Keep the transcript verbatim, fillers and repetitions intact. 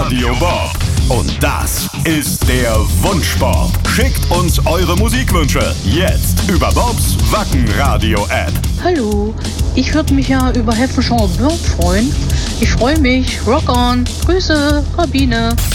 Radio Bob. Und das ist der Wunschbob. Schickt uns eure Musikwünsche jetzt über Bobs Wacken-Radio-App. Hallo, ich würde mich ja über Heaven Shower Bird freuen. Ich freue mich. Rock on. Grüße, Rabine.